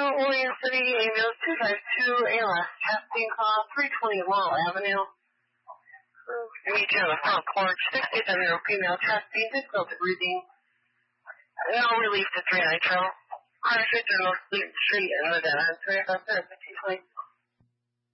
William City, ambulance 252, ALS, testing call, 320 Laurel Avenue. Meet you on the front porch, 67-year-old female testing, difficulty breathing. No relief to 3 nitro. Crash victim, no sleep, street, and the dead. 25 minutes, 1520.